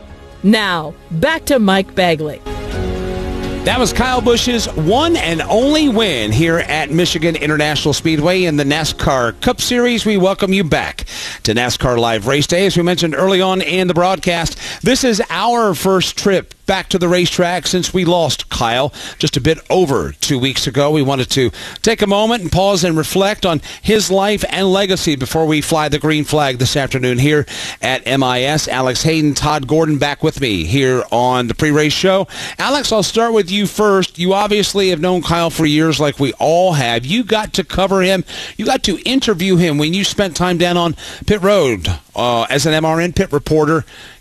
Now, back to Mike Bagley. That was Kyle Busch's one and only win here at Michigan International Speedway in the NASCAR Cup Series. We welcome you back to NASCAR Live Race Day. As we mentioned early on in the broadcast, this is our first trip back to the racetrack since we lost Kyle just a bit over two weeks ago. We wanted to take a moment and pause and reflect on his life and legacy before we fly the green flag this afternoon here at M I S. Alex Hayden, Todd Gordon back with me here on the pre-race show. Alex, I'll start with you first. You obviously have known Kyle for years like we all have. You got to cover him. You got to interview him when you spent time down on pit road uh, as an M R N pit reporter.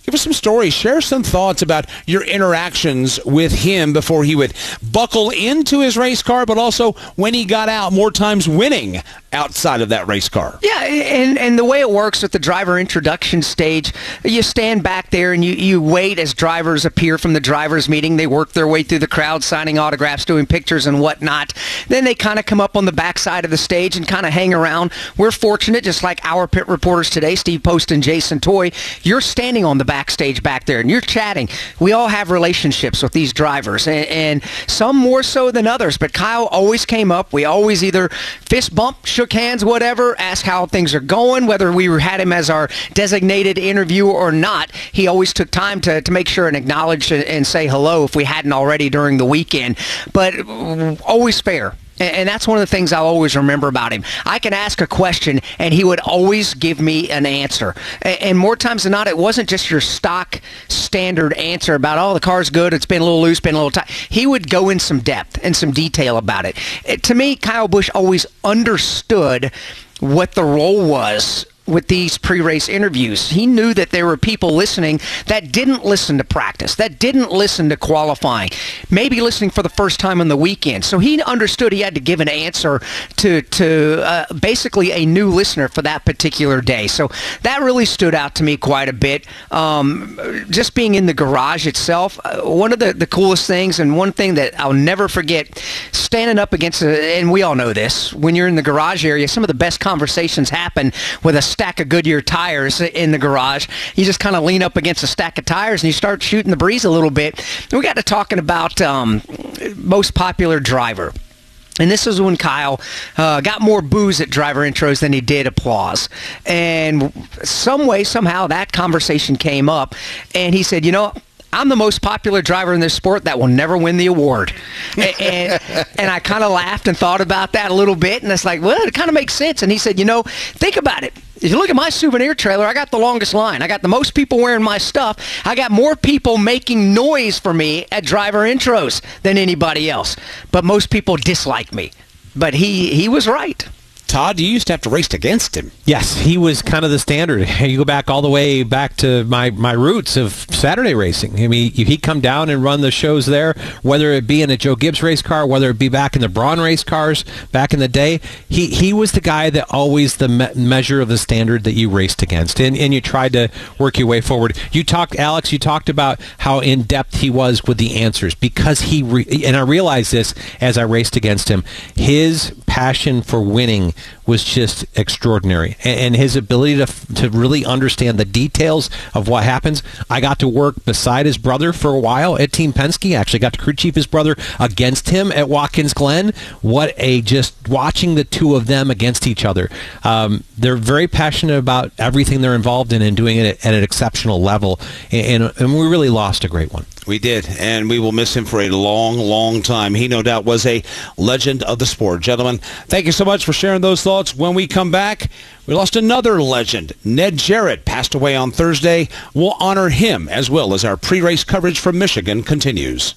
Give us some stories. Share some thoughts about your interactions with him before he would buckle into his race car, but also when he got out, more times winning outside of that race car. Yeah, and, and the way it works with the driver introduction stage, you stand back there and you, you wait as drivers appear from the drivers meeting. They work their way through the crowd, signing autographs, doing pictures and whatnot. Then they kind of come up on the backside of the stage and kind of hang around. We're fortunate, just like our pit reporters today, Steve Post and Jason Toy, you're standing on the backstage back there and you're chatting. We all have relationships with these drivers, and, and some more so than others, but Kyle always came up. We always either fist bump, shook hands, whatever, asked how things are going, whether we had him as our designated interviewer or not. He always took time to, to make sure and acknowledge and say hello if we hadn't already during the weekend, but always fair. And that's one of the things I'll always remember about him. I can ask a question, and he would always give me an answer. And more times than not, it wasn't just your stock standard answer about, oh, the car's good, it's been a little loose, been a little tight. He would go in some depth and some detail about it. it to me, Kyle Busch always understood what the role was with these pre-race interviews. He knew that there were people listening that didn't listen to practice, that didn't listen to qualifying, maybe listening for the first time on the weekend. So he understood he had to give an answer to to uh, basically a new listener for that particular day. So that really stood out to me quite a bit. Um, just being in the garage itself, uh, one of the, the coolest things, and one thing that I'll never forget, standing up against, a, and we all know this, when you're in the garage area, some of the best conversations happen with a stack of Goodyear tires in the garage. You just kind of lean up against a stack of tires and you start shooting the breeze a little bit. We got to talking about um, most popular driver. And this is when Kyle uh, got more boos at driver intros than he did applause. And some way, somehow, that conversation came up. And he said, you know, I'm the most popular driver in this sport that will never win the award. And, and, and I kind of laughed and thought about that a little bit. And it's like, well, it kind of makes sense. And he said, you know, think about it. If you look at my souvenir trailer, I got the longest line. I got the most people wearing my stuff. I got more people making noise for me at driver intros than anybody else. But most people dislike me. But he, he was right. Todd, you used to have to race against him. Yes, he was kind of the standard. You go back all the way back to my, my roots of Saturday racing. I mean, he'd come down and run the shows there, whether it be in a Joe Gibbs race car, whether it be back in the Braun race cars back in the day. He he was the guy that always the me- measure of the standard that you raced against, and, and you tried to work your way forward. You talked, Alex, you talked about how in-depth he was with the answers, because he, re- and I realized this as I raced against him, his passion for winning was just extraordinary, and his ability to to really understand the details of what happens. I got to work beside his brother for a while at Team Penske. I actually got to crew chief his brother against him at Watkins Glen. What a just watching the two of them against each other. Um, they're very passionate about everything they're involved in and doing it at an exceptional level, and, and we really lost a great one. We did, and we will miss him for a long, long time. He no doubt was a legend of the sport. Gentlemen, thank you so much for sharing those thoughts. When we come back, we lost another legend. Ned Jarrett passed away on Thursday. We'll honor him as well as our pre-race coverage from Michigan continues.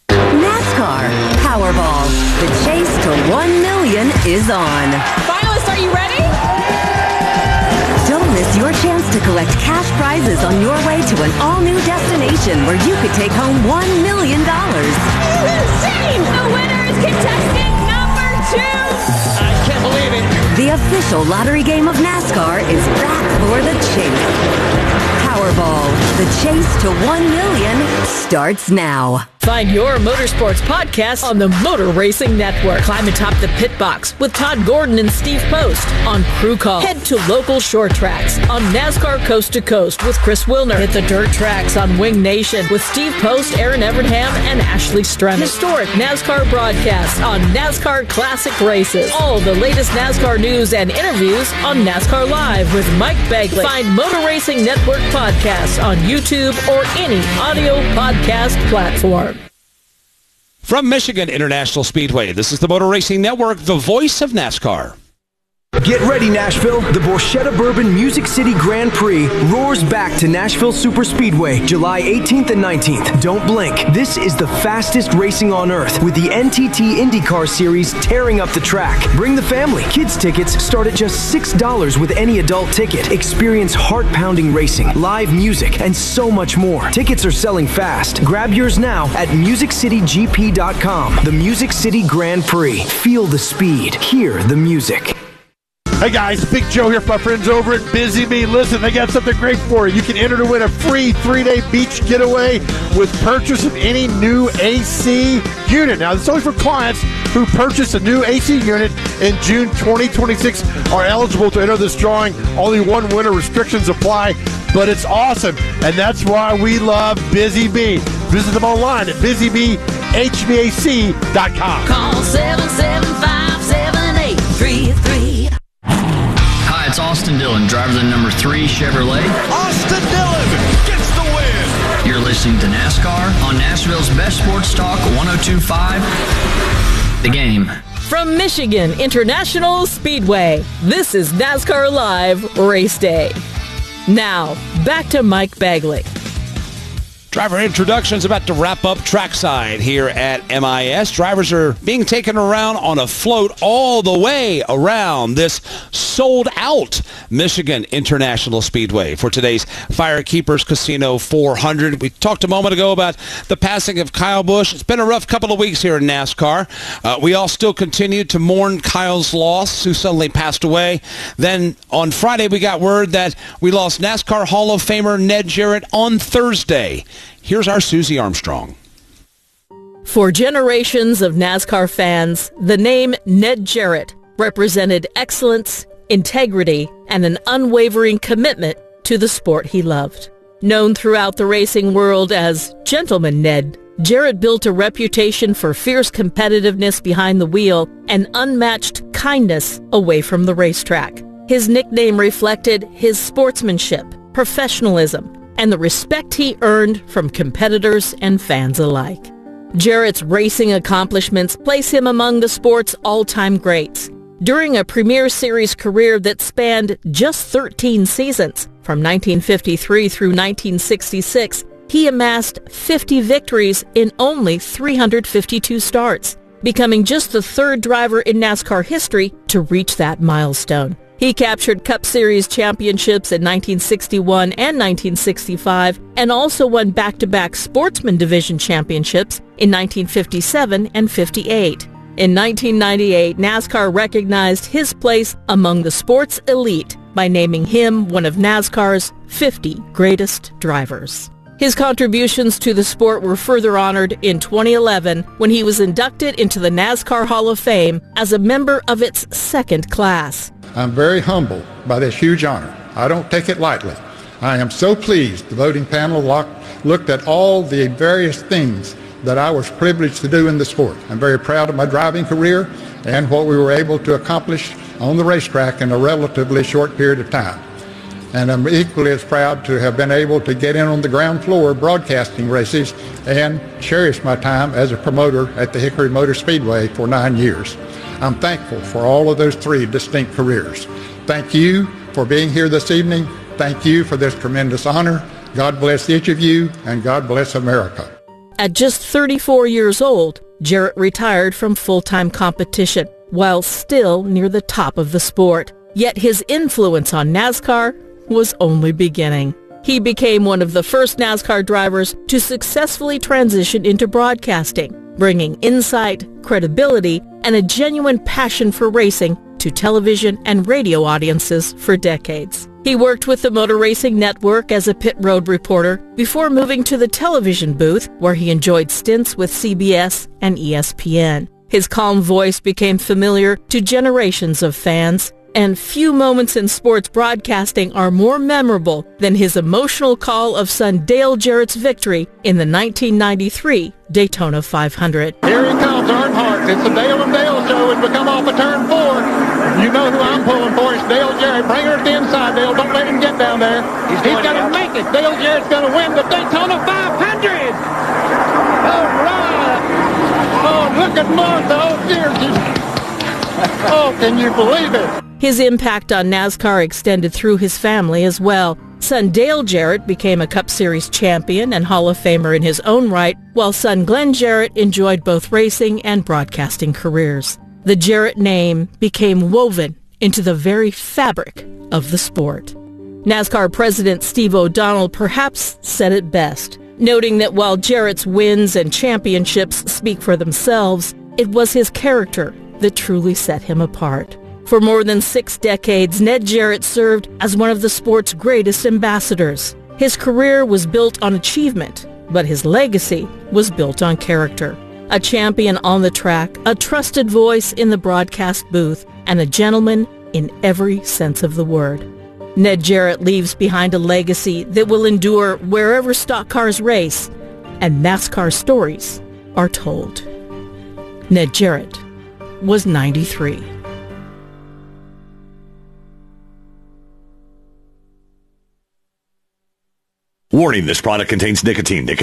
NASCAR Powerball. The chase to one million is on. Finalists, are you ready? Don't miss your chance to collect cash prizes on your way to an all-new destination where you could take home one million dollars. Insane! The winner is contestant number two! I can't believe it. The official lottery game of NASCAR is back for the chase. Powerball. The chase to one million starts now. Find your motorsports podcast on the Motor Racing Network. Climb atop the pit box with Todd Gordon and Steve Post on Crew Call. Head to local short tracks on NASCAR Coast to Coast with Chris Wilner. Hit the dirt tracks on Wing Nation with Steve Post, Aaron Evernham, and Ashley Stremick. Historic NASCAR broadcasts on NASCAR Classic Races. All the latest NASCAR news and interviews on NASCAR Live with Mike Begley. Find Motor Racing Network podcasts on YouTube or any audio podcast platform. From Michigan International Speedway, this is the Motor Racing Network, the voice of NASCAR. Get ready, Nashville. The Borchetta Bourbon Music City Grand Prix roars back to Nashville Superspeedway July eighteenth and nineteenth. Don't blink. This is the fastest racing on earth with the N T T IndyCar Series tearing up the track. Bring the family. Kids tickets start at just six dollars with any adult ticket. Experience heart-pounding racing, live music, and so much more. Tickets are selling fast. Grab yours now at music city g p dot com. The Music City Grand Prix. Feel the speed. Hear the music. Hey guys, Big Joe here from my friends over at Busy Bee. Listen, they got something great for you. You can enter to win a free three-day beach getaway with purchase of any new A C unit. Now, this is only for clients who purchase a new A C unit in June twenty twenty-six are eligible to enter this drawing. Only one winner, restrictions apply, but it's awesome, and that's why we love Busy Bee. Visit them online at busy bee h v a c dot com. Call seven seven five, seven eight three three. Hi, it's Austin Dillon, driver of the number three Chevrolet. Austin Dillon gets the win. You're listening to NASCAR on Nashville's best sports talk, one oh two point five, The Game. From Michigan International Speedway, this is NASCAR Live Race Day. Now, back to Mike Bagley. Driver introductions about to wrap up trackside here at M I S. Drivers are being taken around on a float all the way around this sold-out Michigan International Speedway for today's Firekeepers Casino four hundred. We talked a moment ago about the passing of Kyle Busch. It's been a rough couple of weeks here in NASCAR. Uh, we all still continue to mourn Kyle's loss, who suddenly passed away. Then on Friday, we got word that we lost NASCAR Hall of Famer Ned Jarrett on Thursday. Here's our Susie Armstrong. For generations of NASCAR fans, the name Ned Jarrett represented excellence, integrity, and an unwavering commitment to the sport he loved. Known throughout the racing world as Gentleman Ned, Jarrett built a reputation for fierce competitiveness behind the wheel and unmatched kindness away from the racetrack. His nickname reflected his sportsmanship, professionalism, and the respect he earned from competitors and fans alike. Jarrett's racing accomplishments place him among the sport's all-time greats. During a Premier Series career that spanned just thirteen seasons, from nineteen fifty-three through nineteen sixty-six, he amassed fifty victories in only three hundred fifty-two starts, becoming just the third driver in NASCAR history to reach that milestone. He captured Cup Series championships in nineteen sixty-one and nineteen sixty-five, and also won back-to-back Sportsman Division championships in nineteen fifty-seven and fifty-eight. In nineteen ninety-eight, NASCAR recognized his place among the sport's elite by naming him one of NASCAR's fifty greatest drivers. His contributions to the sport were further honored in twenty eleven when he was inducted into the NASCAR Hall of Fame as a member of its second class. I'm very humbled by this huge honor. I don't take it lightly. I am so pleased the voting panel looked at all the various things that I was privileged to do in the sport. I'm very proud of my driving career and what we were able to accomplish on the racetrack in a relatively short period of time. And I'm equally as proud to have been able to get in on the ground floor broadcasting races and cherish my time as a promoter at the Hickory Motor Speedway for nine years. I'm thankful for all of those three distinct careers. Thank you for being here this evening. Thank you for this tremendous honor. God bless each of you, and God bless America. At just thirty-four years old, Jarrett retired from full-time competition while still near the top of the sport. Yet his influence on NASCAR was only beginning. He became one of the first NASCAR drivers to successfully transition into broadcasting, bringing insight, credibility, and a genuine passion for racing to television and radio audiences for decades. He worked with the Motor Racing Network as a pit road reporter before moving to the television booth, where he enjoyed stints with C B S and E S P N. His calm voice became familiar to generations of fans, and few moments in sports broadcasting are more memorable than his emotional call of son Dale Jarrett's victory in the nineteen ninety-three Daytona five hundred. Here he comes, Earnhardt. It's the Dale and Dale show as we come off of turn four. You know who I'm pulling for. It's Dale Jarrett. Bring her to the inside, Dale. Don't let him get down there. He's, He's going to make it. Dale Jarrett's going to win the Daytona five hundred. All right. Oh, look at Martha. Oh, dear. Oh, can you believe it? His impact on NASCAR extended through his family as well. Son Dale Jarrett became a Cup Series champion and Hall of Famer in his own right, while son Glenn Jarrett enjoyed both racing and broadcasting careers. The Jarrett name became woven into the very fabric of the sport. NASCAR President Steve O'Donnell perhaps said it best, noting that while Jarrett's wins and championships speak for themselves, it was his character that truly set him apart. For more than six decades, Ned Jarrett served as one of the sport's greatest ambassadors. His career was built on achievement, but his legacy was built on character. A champion on the track, a trusted voice in the broadcast booth, and a gentleman in every sense of the word. Ned Jarrett leaves behind a legacy that will endure wherever stock cars race, and NASCAR stories are told. Ned Jarrett was ninety-three. Warning, this product contains nicotine. Nicotine